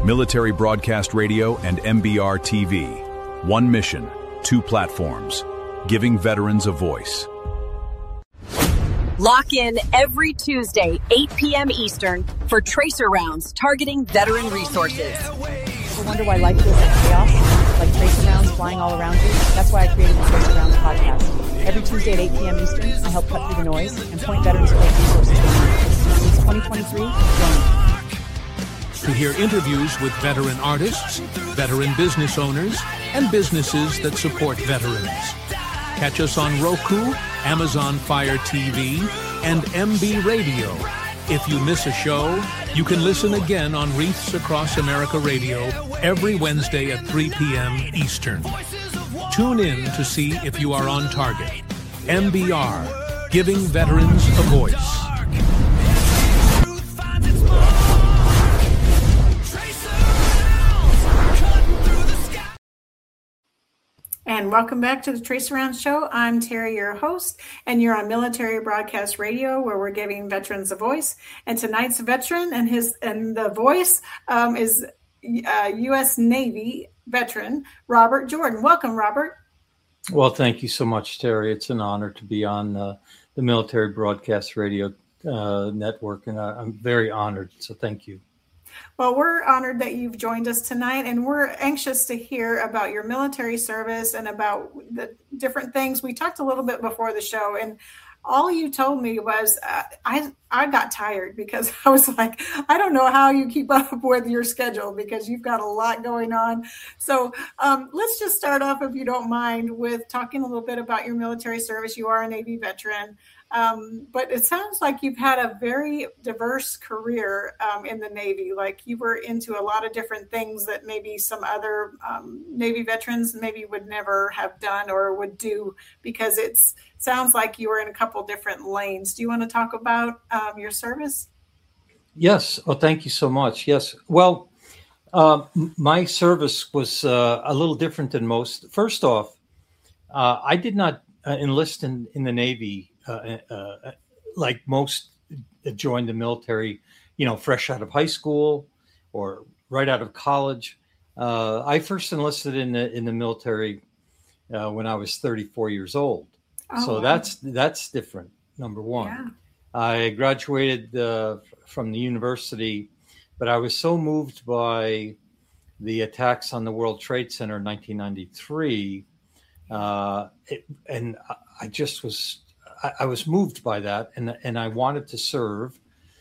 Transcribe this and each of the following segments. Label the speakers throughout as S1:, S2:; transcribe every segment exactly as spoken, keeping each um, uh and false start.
S1: Military Broadcast Radio and M B R T V. One mission, two platforms, giving veterans a voice.
S2: Lock in every Tuesday, eight p.m. Eastern, for Tracer Rounds targeting veteran resources.
S3: I wonder why life feels like chaos, like tracer rounds flying all around you. That's why I created the Tracer Rounds podcast. Every Tuesday at eight p.m. Eastern, I help cut through the noise and point veterans to great resources they need. Since twenty twenty-three, join me.
S4: To hear interviews with veteran artists, veteran business owners, and businesses that support veterans. Catch us on Roku, Amazon Fire T V, and M B Radio. If you miss a show, you can listen again on Wreaths Across America Radio every Wednesday at three p.m. Eastern. Tune in to see if you are on target. M B R, giving veterans a voice.
S5: And welcome back to the Tracer Rounds Show. I'm Terry, your host, and you're on Military Broadcast Radio, where we're giving veterans a voice. And tonight's veteran and his and the voice um, is uh, U S Navy veteran Robert Jordan. Welcome, Robert.
S6: Well, thank you so much, Terry. It's an honor to be on uh, the Military Broadcast Radio uh, network, and I, I'm very honored. So thank you.
S5: Well, we're honored that you've joined us tonight, and we're anxious to hear about your military service and about the different things. We talked a little bit before the show, and all you told me was uh, I I got tired because I was like, I don't know how you keep up with your schedule because you've got a lot going on. So um, let's just start off, if you don't mind, with talking a little bit about your military service. You are a Navy veteran. Um, but it sounds like you've had a very diverse career um, in the Navy. Like you were into a lot of different things that maybe some other um, Navy veterans maybe would never have done or would do, because it sounds like you were in a couple different lanes. Do you want to talk about um, your service?
S6: Yes. Oh, thank you so much. Yes. Well, uh, my service was uh, a little different than most. First off, uh, I did not uh, enlist in, in the Navy Uh, uh, like most joined the military, you know, fresh out of high school or right out of college. Uh, I first enlisted in the in the military uh, when I was thirty-four years old. Oh, so wow. that's that's different. Number one, yeah. I graduated uh, from the university, but I was so moved by the attacks on the World Trade Center in nineteen ninety-three, uh, it, and I just was. I was moved by that, and and I wanted to serve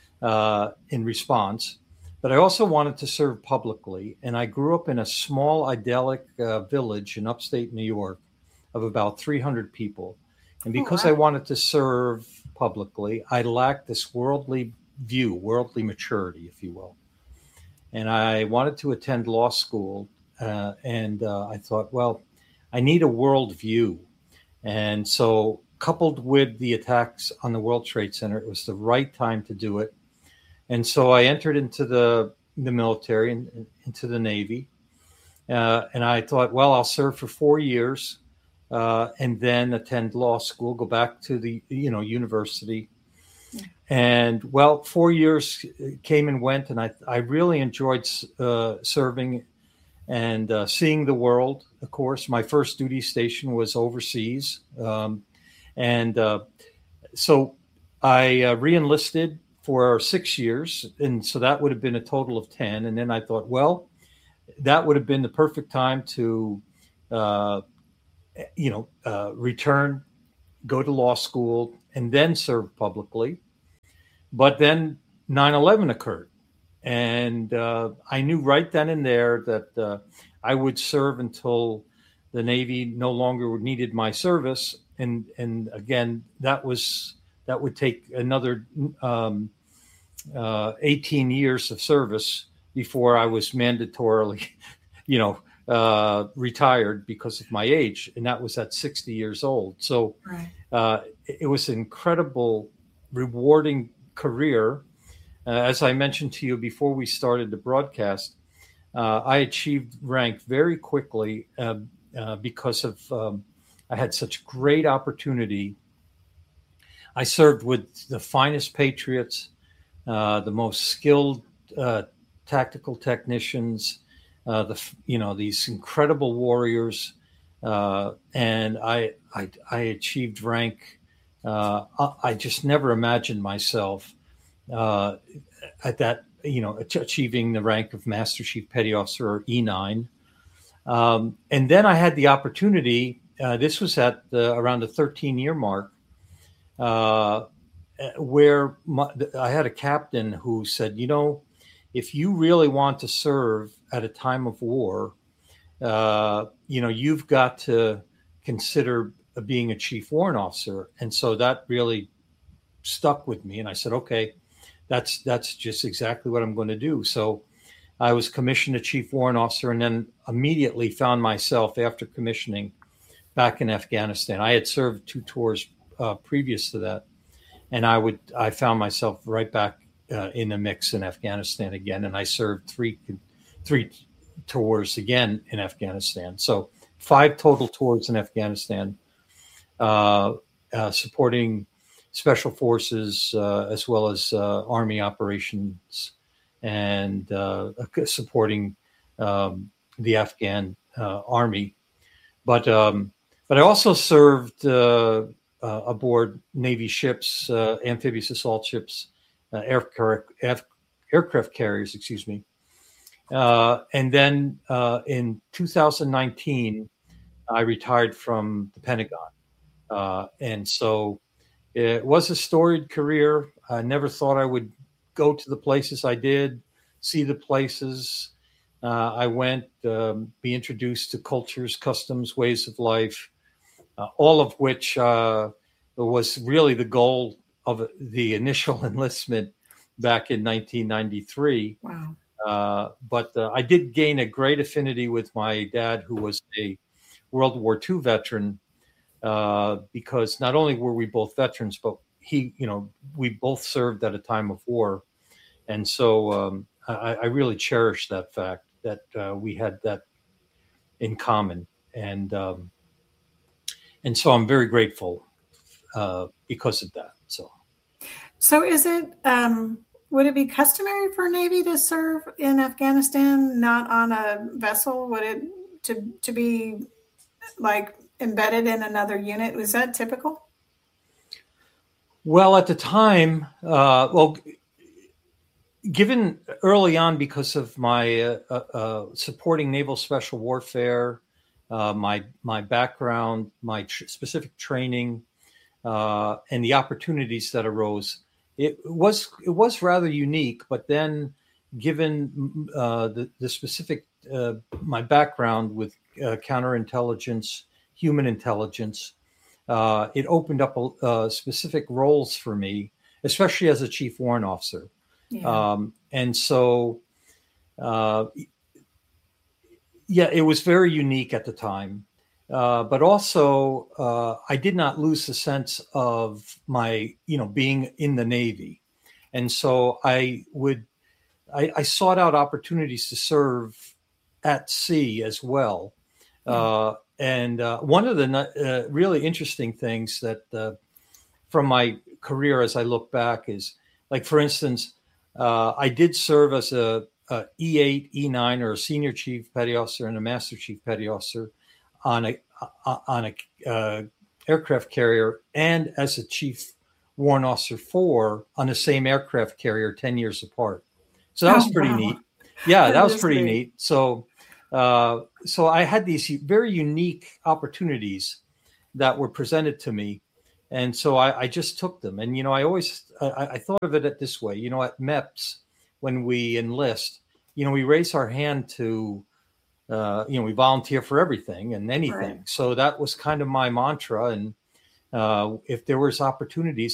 S6: uh, in response, but I also wanted to serve publicly. And I grew up in a small, idyllic uh, village in upstate New York of about three hundred people. And because oh, wow. I wanted to serve publicly, I lacked this worldly view, worldly maturity, if you will. And I wanted to attend law school, uh, and uh, I thought, well, I need a world view. And so coupled with the attacks on the World Trade Center, it was the right time to do it. And so I entered into the, the military and into the Navy. Uh, and I thought, well, I'll serve for four years uh, and then attend law school, go back to the, you know, university. Yeah. And well, four years came and went, and I, I really enjoyed uh, serving and uh, seeing the world. Of course, my first duty station was overseas. Um, And uh, so I uh, re-enlisted for six years. And so that would have been a total of ten. And then I thought, well, that would have been the perfect time to, uh, you know, uh, return, go to law school, and then serve publicly. But then nine eleven occurred. And uh, I knew right then and there that uh, I would serve until the Navy no longer needed my service. And and again, that was that would take another um, uh, eighteen years of service before I was mandatorily, you know, uh, retired because of my age, and that was at sixty years old. So right. uh, it, it was an incredible, rewarding career. Uh, as I mentioned to you before we started the broadcast, uh, I achieved rank very quickly uh, uh, because of. Um, I had such great opportunity. I served with the finest patriots, uh, the most skilled uh, tactical technicians, uh, the you know these incredible warriors, uh, and I, I I achieved rank. Uh, I, I just never imagined myself uh, at that you know achieving the rank of Master Chief Petty Officer, or E nine, um, and then I had the opportunity. Uh, this was at the, around the thirteen year mark. Uh, where my, I had a captain who said, you know, if you really want to serve at a time of war, uh, you know, you've got to consider being a chief warrant officer. And so that really stuck with me. And I said, okay, that's that's just exactly what I'm going to do. So I was commissioned a chief warrant officer, and then immediately found myself, after commissioning, back in Afghanistan. I had served two tours uh, previous to that. And I would, I found myself right back uh, in the mix in Afghanistan again, and I served three, three tours again in Afghanistan. So five total tours in Afghanistan, uh, uh, supporting special forces uh, as well as uh, army operations, and uh, supporting um, the Afghan uh, army. But um, but I also served. Uh, Uh, aboard Navy ships, uh, amphibious assault ships, uh, aircraft, aircraft carriers, excuse me. Uh, and then uh, in two thousand nineteen, I retired from the Pentagon. Uh, and so it was a storied career. I never thought I would go to the places I did, see the places uh, I went, um, be introduced to cultures, customs, ways of life. Uh, all of which uh, was really the goal of the initial enlistment back in nineteen ninety-three.
S5: Wow.
S6: Uh, but uh, I did gain a great affinity with my dad, who was a World War Two veteran, uh, because not only were we both veterans, but he, you know, we both served at a time of war. And so um, I, I really cherish that fact that uh, we had that in common. And, um, And so I'm very grateful uh, because of that. So,
S5: so is it, um, would it be customary for Navy to serve in Afghanistan, not on a vessel? Would it, to, to be like embedded in another unit? Was that typical?
S6: Well, at the time, uh, well, given early on, because of my uh, uh, supporting naval special warfare, Uh, my my background, my tr- specific training, uh, and the opportunities that arose, it was it was rather unique. But then, given uh, the the specific uh, my background with uh, counterintelligence, human intelligence, uh, it opened up uh, specific roles for me, especially as a chief warrant officer. Yeah. Um, and so. Uh, Yeah, it was very unique at the time, uh, but also uh, I did not lose the sense of my, you know, being in the Navy, and so I would, I, I sought out opportunities to serve at sea as well. Mm. Uh, and uh, one of the uh, really interesting things that uh, from my career, as I look back, is like, for instance, uh, I did serve as a Uh, E eight, E nine, or a senior chief petty officer and a master chief petty officer on a uh, on a uh, aircraft carrier, and as a chief warrant officer four on the same aircraft carrier ten years apart. So that oh, was pretty wow. neat. Yeah, that, that was pretty neat. neat. So, uh, so I had these very unique opportunities that were presented to me, and so I, I just took them. And you know, I always I, I thought of it this way. You know, at M E P S, when we enlist, you know, we raise our hand to, uh, you know, we volunteer for everything and anything. Right. So that was kind of my mantra. And uh, if there was opportunities,